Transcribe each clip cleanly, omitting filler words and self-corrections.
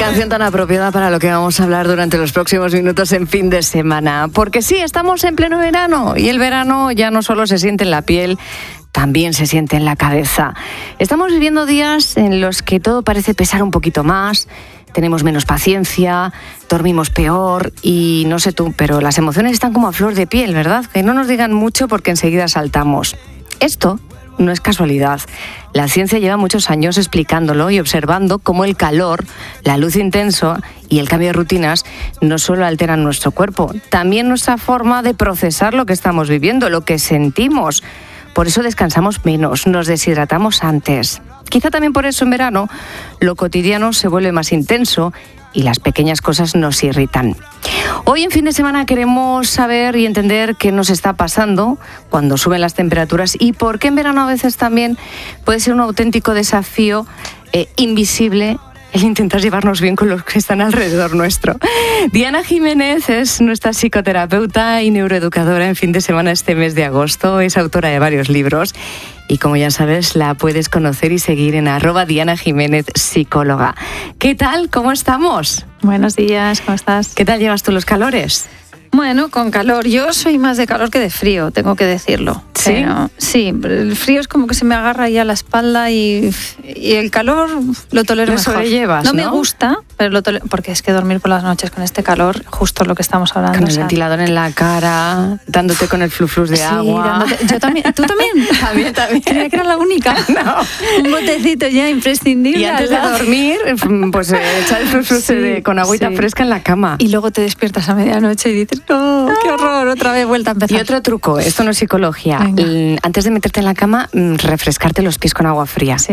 canción tan apropiada para lo que vamos a hablar durante los próximos minutos en fin de semana. Porque sí, estamos en pleno verano y el verano ya no solo se siente en la piel, también se siente en la cabeza. Estamos viviendo días en los que todo parece pesar un poquito más, tenemos menos paciencia, dormimos peor y no sé tú, pero las emociones están como a flor de piel, ¿verdad? Que no nos digan mucho porque enseguida saltamos. Esto no es casualidad. La ciencia lleva muchos años explicándolo y observando cómo el calor, la luz intensa y el cambio de rutinas no solo alteran nuestro cuerpo, también nuestra forma de procesar lo que estamos viviendo, lo que sentimos. Por eso descansamos menos, nos deshidratamos antes. Quizá también por eso en verano lo cotidiano se vuelve más intenso y las pequeñas cosas nos irritan. Hoy en fin de semana queremos saber y entender qué nos está pasando cuando suben las temperaturas y por qué en verano a veces también puede ser un auténtico desafío invisible el intentar llevarnos bien con los que están alrededor nuestro. Diana Jiménez es nuestra psicoterapeuta y neuroeducadora en fin de semana este mes de agosto. Es autora de varios libros y como ya sabes la puedes conocer y seguir en @Diana Jiménez psicóloga. ¿Qué tal? ¿Cómo estamos? Buenos días, ¿cómo estás? ¿Qué tal llevas tú los calores? Bueno, con calor. Yo soy más de calor que de frío, tengo que decirlo. ¿Sí? Pero, sí, el frío es como que se me agarra ya a la espalda y el calor lo tolero mejor. Sobrellevas, ¿no? Me gusta, pero lo tolero, porque es que dormir por las noches con este calor, justo lo que estamos hablando. Con el ventilador en la cara, dándote con el fluflus de agua. Yo también. ¿Tú también? También. Creía que era la única. No. Un botecito ya imprescindible. Y antes de dormir, pues echar el fluflus con agüita fresca en la cama. Y luego te despiertas a medianoche y dices, ¡oh, qué horror! Otra vez vuelta a empezar. Y otro truco, esto no es psicología. Antes de meterte en la cama, refrescarte los pies con agua fría. Sí.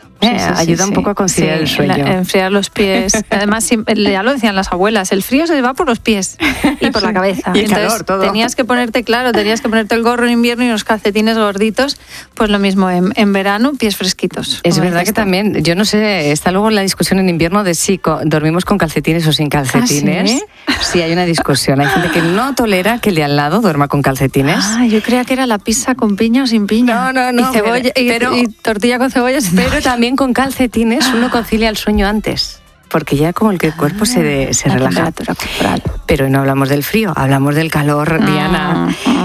Ayuda un poco a conciliar el sueño. Enfriar los pies. Además, ya lo decían las abuelas, el frío se va por los pies y por la cabeza. Y el entonces, calor, todo. Tenías que ponerte el gorro en invierno y unos calcetines gorditos. Pues lo mismo en verano, pies fresquitos. Es verdad que también, yo no sé, está luego la discusión en invierno de si dormimos con calcetines o sin calcetines. ¿Ah, sí? Sí, hay una discusión. Hay gente que no tolera que el de al lado duerma con calcetines. Yo creía que era la pizza con piña o sin piña. No. Y cebolla, y tortilla con cebolla. Pero también con calcetines uno concilia el sueño antes, porque ya como el cuerpo se relaja. Pero no hablamos del frío, hablamos del calor, Diana.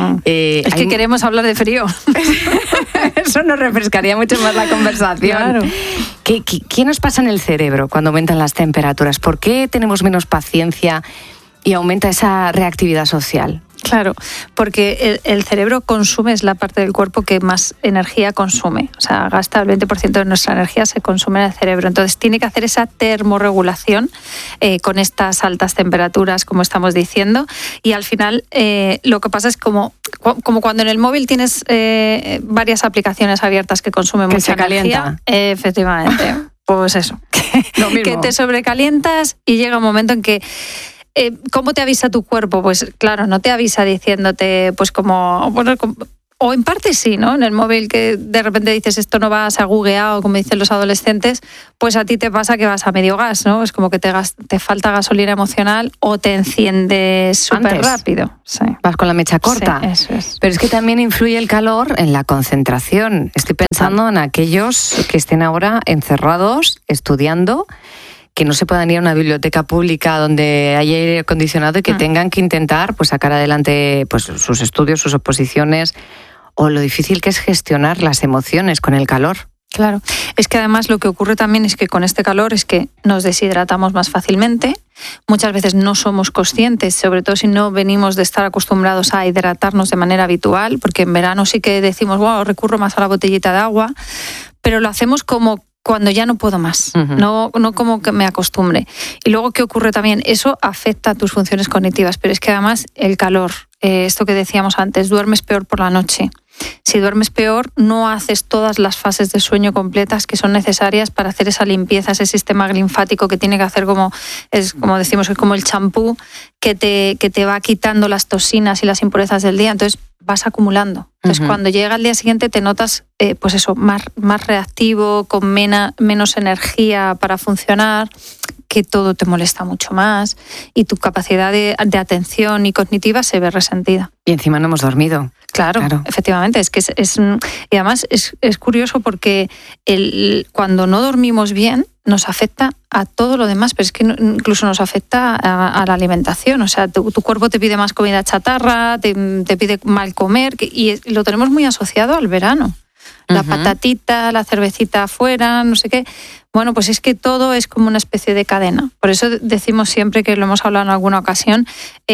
Es que queremos hablar de frío. Eso nos refrescaría mucho más la conversación. Claro. ¿Qué nos pasa en el cerebro cuando aumentan las temperaturas? ¿Por qué tenemos menos paciencia y aumenta esa reactividad social? Claro, porque el cerebro consume, es la parte del cuerpo que más energía consume. O sea, gasta el 20% de nuestra energía, se consume en el cerebro. Entonces, tiene que hacer esa termorregulación con estas altas temperaturas, como estamos diciendo. Y al final, lo que pasa es como cuando en el móvil tienes varias aplicaciones abiertas que consumen mucha energía. Calienta. Efectivamente. Pues eso, que te sobrecalientas y llega un momento en que ¿cómo te avisa tu cuerpo? Pues claro, no te avisa diciéndote, pues como... Bueno, o en parte sí, ¿no? En el móvil que de repente dices esto no va, se ha gugueado, como dicen los adolescentes, pues a ti te pasa que vas a medio gas, ¿no? Es como que te falta gasolina emocional o te enciendes súper rápido. Sí. Vas con la mecha corta. Sí, eso es. Pero es que también influye el calor en la concentración. Estoy pensando en aquellos que estén ahora encerrados, estudiando, que no se puedan ir a una biblioteca pública donde haya aire acondicionado y que tengan que intentar pues sacar adelante pues sus estudios, sus oposiciones, o lo difícil que es gestionar las emociones con el calor. Claro, es que además lo que ocurre también es que con este calor es que nos deshidratamos más fácilmente, muchas veces no somos conscientes, sobre todo si no venimos de estar acostumbrados a hidratarnos de manera habitual, porque en verano sí que decimos, wow, recurro más a la botellita de agua, pero lo hacemos como cuando ya no puedo más, no como que me acostumbre. Y luego, ¿qué ocurre también? Eso afecta a tus funciones cognitivas, pero es que además el calor, esto que decíamos antes, duermes peor por la noche. Si duermes peor, no haces todas las fases de sueño completas que son necesarias para hacer esa limpieza, ese sistema linfático que tiene que hacer como decimos, es como el champú que te va quitando las toxinas y las impurezas del día. Entonces vas acumulando. Entonces cuando llega el día siguiente te notas pues eso, más reactivo, con menos energía para funcionar, que todo te molesta mucho más y tu capacidad de atención y cognitiva se ve resentida. Y encima no hemos dormido. Claro. Efectivamente. Es que y además es curioso porque cuando no dormimos bien, nos afecta a todo lo demás, pero es que incluso nos afecta a la alimentación. O sea, tu cuerpo te pide más comida chatarra, te pide mal comer, y lo tenemos muy asociado al verano. La patatita, la cervecita afuera, no sé qué. Bueno, pues es que todo es como una especie de cadena. Por eso decimos siempre, que lo hemos hablado en alguna ocasión,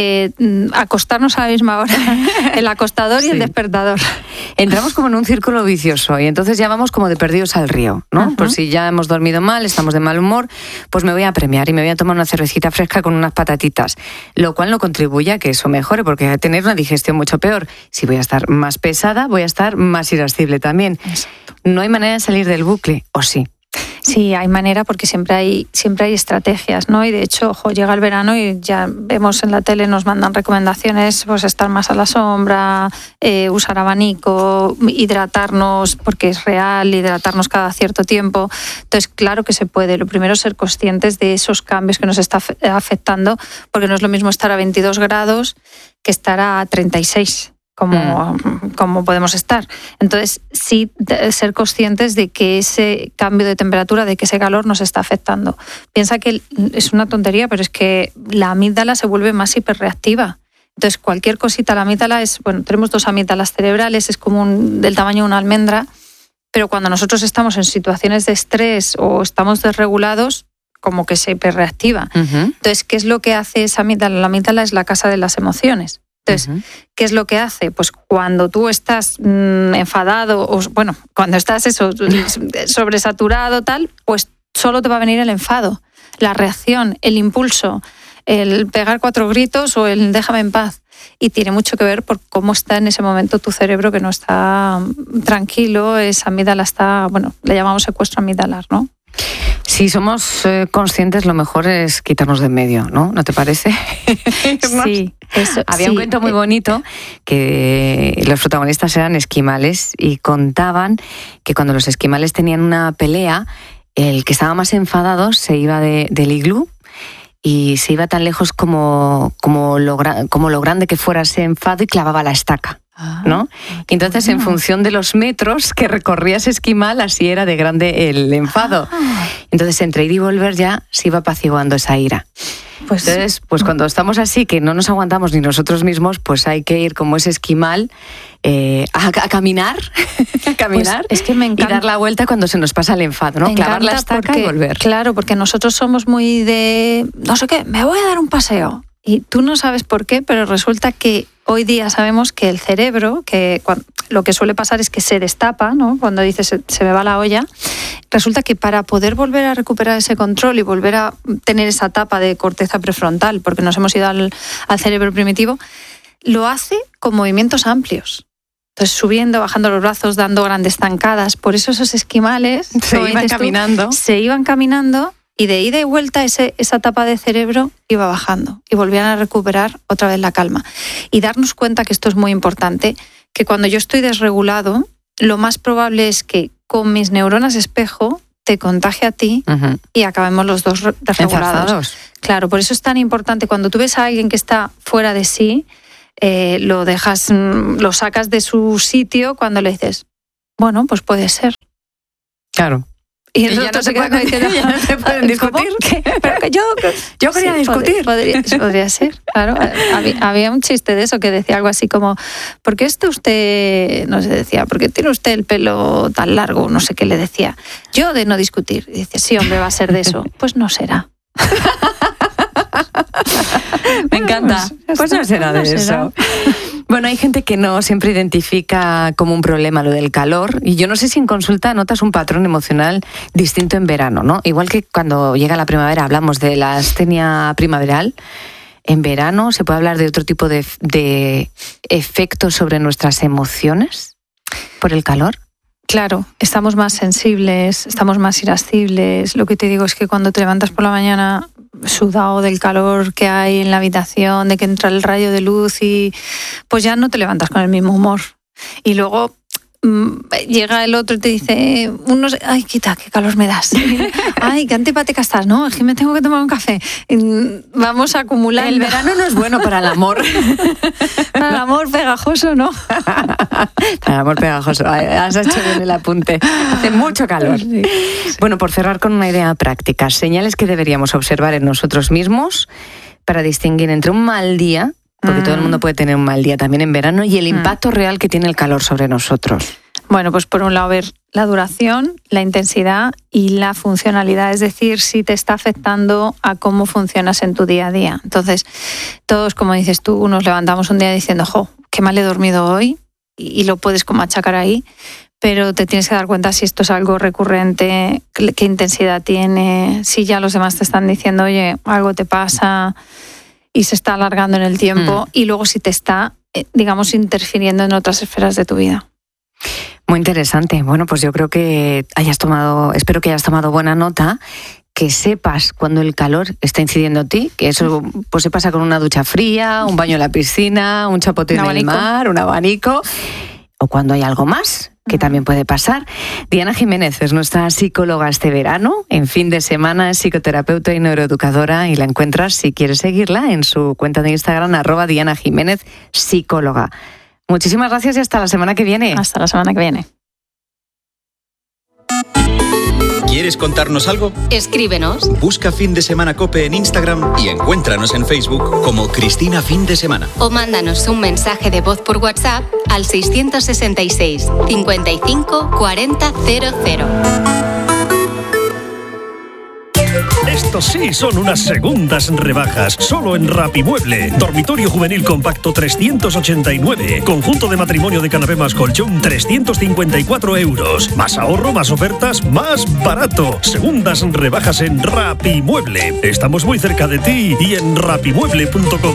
acostarnos a la misma hora, el acostador y el despertador. Entramos como en un círculo vicioso y entonces ya vamos como de perdidos al río, ¿no? Por si ya hemos dormido mal, estamos de mal humor, pues me voy a premiar y me voy a tomar una cervecita fresca con unas patatitas, lo cual no contribuye a que eso mejore, porque voy a tener una digestión mucho peor. Si voy a estar más pesada, voy a estar más irascible también. Exacto. No hay manera de salir del bucle, ¿o sí? Sí, hay manera, porque siempre hay estrategias, ¿no? Y de hecho, llega el verano y ya vemos en la tele, nos mandan recomendaciones, pues estar más a la sombra, usar abanico, hidratarnos, porque es real, hidratarnos cada cierto tiempo. Entonces, claro que se puede. Lo primero es ser conscientes de esos cambios que nos está afectando, porque no es lo mismo estar a 22 grados que estar a 36. Como podemos estar. Entonces, sí, ser conscientes de que ese cambio de temperatura, de que ese calor nos está afectando. Piensa que es una tontería, pero es que la amígdala se vuelve más hiperreactiva. Entonces, cualquier cosita, la amígdala tenemos 2 amígdalas cerebrales, es como del tamaño de una almendra, pero cuando nosotros estamos en situaciones de estrés o estamos desregulados, como que se hiperreactiva. Entonces, ¿qué es lo que hace esa amígdala? La amígdala es la casa de las emociones. Entonces, ¿qué es lo que hace? Pues cuando tú estás enfadado, cuando estás sobresaturado, tal, pues solo te va a venir el enfado, la reacción, el impulso, el pegar 4 gritos o el déjame en paz. Y tiene mucho que ver por cómo está en ese momento tu cerebro, que no está tranquilo, esa amígdala está, le llamamos secuestro amigdalar, ¿no? Si somos conscientes, lo mejor es quitarnos de en medio, ¿no? ¿No te parece? Sí. Había un cuento muy bonito que los protagonistas eran esquimales y contaban que cuando los esquimales tenían una pelea, el que estaba más enfadado se iba del iglú y se iba tan lejos como lo grande que fuera ese enfado y clavaba la estaca, ¿no? Y entonces, en función de los metros que recorría ese esquimal, así era de grande el enfado. Entonces, entre ir y volver ya se iba apaciguando esa ira. Entonces, pues cuando estamos así, que no nos aguantamos ni nosotros mismos, pues hay que ir como ese esquimal a caminar, Pues es que me encanta. Y dar la vuelta cuando se nos pasa el enfado, ¿no? Clavar la estaca y volver. Claro, porque nosotros somos muy de, no sé qué, me voy a dar un paseo. Y tú no sabes por qué, pero resulta que hoy día sabemos que el cerebro, lo que suele pasar es que se destapa, ¿no? Cuando dices se me va la olla, resulta que para poder volver a recuperar ese control y volver a tener esa tapa de corteza prefrontal, porque nos hemos ido al cerebro primitivo, lo hace con movimientos amplios. Entonces, subiendo, bajando los brazos, dando grandes zancadas. Por eso esos esquimales se iban caminando. Y de ida y vuelta esa tapa de cerebro iba bajando y volvían a recuperar otra vez la calma. Y darnos cuenta, que esto es muy importante, que cuando yo estoy desregulado, lo más probable es que con mis neuronas espejo te contagie a ti y acabemos los dos desregulados. Enzazados. Claro, por eso es tan importante cuando tú ves a alguien que está fuera de sí, lo sacas de su sitio cuando le dices, bueno, pues puede ser. Claro. Y ya no se pueden discutir. Pero que yo quería discutir. Podría ser, claro. Había un chiste de eso que decía algo así como, ¿por qué usted, no sé, decía, ¿por qué tiene usted el pelo tan largo? No sé qué le decía. Yo de no discutir. Y dice, sí, hombre, va a ser de eso. Pues no será. Me encanta. Pues no será de eso. Bueno, hay gente que no siempre identifica como un problema lo del calor, y yo no sé si en consulta notas un patrón emocional distinto en verano, ¿no? Igual que cuando llega la primavera hablamos de la astenia primaveral, en verano se puede hablar de otro tipo de efectos sobre nuestras emociones por el calor. Claro, estamos más sensibles, estamos más irascibles. Lo que te digo es que cuando te levantas por la mañana sudado del calor que hay en la habitación, de que entra el rayo de luz, y pues ya no te levantas con el mismo humor. Y luego llega el otro y te dice, ay, quita, qué calor me das. Ay, qué antipática estás, ¿no? Es que me tengo que tomar un café. Vamos acumulando. El verano no es bueno para el amor. Para el amor pegajoso, ¿no? Para el amor pegajoso. Has hecho bien el apunte. Hace mucho calor. Sí. Bueno, por cerrar con una idea práctica, señales que deberíamos observar en nosotros mismos para distinguir entre un mal día, porque todo el mundo puede tener un mal día también en verano, y el impacto real que tiene el calor sobre nosotros. Bueno, pues por un lado ver la duración, la intensidad y la funcionalidad, es decir, si te está afectando a cómo funcionas en tu día a día. Entonces, todos, como dices tú, nos levantamos un día diciendo, qué mal he dormido hoy, y lo puedes como achacar ahí, pero te tienes que dar cuenta si esto es algo recurrente, qué intensidad tiene, si ya los demás te están diciendo, oye, algo te pasa y se está alargando en el tiempo, y luego si te está, digamos, interfiriendo en otras esferas de tu vida. Muy interesante. Bueno, pues yo creo que espero que hayas tomado buena nota, que sepas cuando el calor está incidiendo en ti, que eso pues se pasa con una ducha fría, un baño en la piscina, un chapote en el mar, un abanico, o cuando hay algo más, que también puede pasar. Diana Jiménez es nuestra psicóloga este verano. En fin de semana es psicoterapeuta y neuroeducadora, y la encuentras, si quieres seguirla, en su cuenta de Instagram, @Diana Jiménez Psicóloga. Muchísimas gracias y hasta la semana que viene. Hasta la semana que viene. ¿Quieres contarnos algo? Escríbenos. Busca Fin de Semana COPE en Instagram y encuéntranos en Facebook como Cristina Fin de Semana. O mándanos un mensaje de voz por WhatsApp al 666 55 40 00. Estos sí son unas segundas rebajas. Solo en Rapimueble. Dormitorio juvenil compacto 389. Conjunto de matrimonio de canapé más colchón 354 euros. Más ahorro, más ofertas, más barato. Segundas rebajas en Rapimueble. Estamos muy cerca de ti y en rapimueble.com.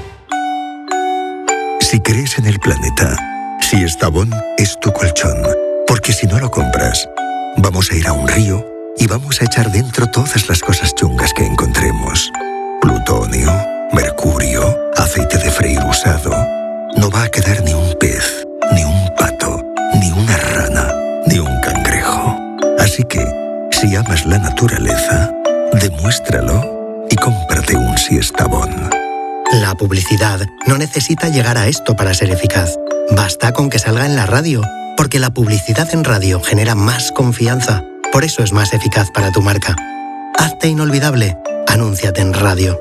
Si crees en el planeta, Siestabón es tu colchón. Porque si no lo compras, vamos a ir a un río y vamos a echar dentro todas las cosas chungas que encontremos. Plutonio, mercurio, aceite de freír usado. No va a quedar ni un pez, ni un pato, ni una rana, ni un cangrejo. Así que, si amas la naturaleza, demuéstralo y cómprate un Siestabón. La publicidad no necesita llegar a esto para ser eficaz. Basta con que salga en la radio, porque la publicidad en radio genera más confianza. Por eso es más eficaz para tu marca. Hazte inolvidable. Anúnciate en radio.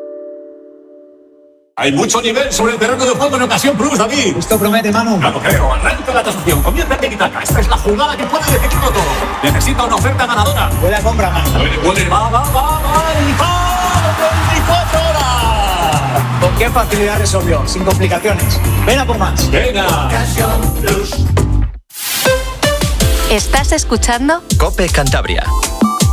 Hay mucho nivel sobre el terreno de juego en Ocasión Plus, David. Esto promete, Manu. No lo creo. Arranca la tasación. Comienza en Tiki-Taka. Esta es la jugada que puede decidirlo todo. Necesita una oferta ganadora. Buena compra, Manu. Puede. Va. 24 horas. ¿Con qué facilidad resolvió? Sin complicaciones. Ven a por más. Venga. ¿Estás escuchando? COPE Cantabria.